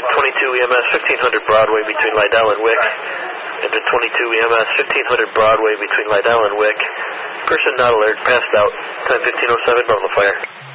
22 EMS 1500 Broadway between Lydell and Wick. Engine 22 EMS 1500 Broadway between Lydell and Wick. Person not alert, passed out. Time 1507, normal fire.